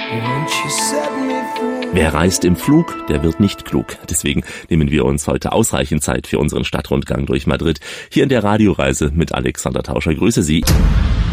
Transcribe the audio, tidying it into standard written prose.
Wer reist im Flug, der wird nicht klug. Deswegen nehmen wir uns heute ausreichend Zeit für unseren Stadtrundgang durch Madrid. Hier in der Radioreise mit Alexander Tauscher. Grüße Sie.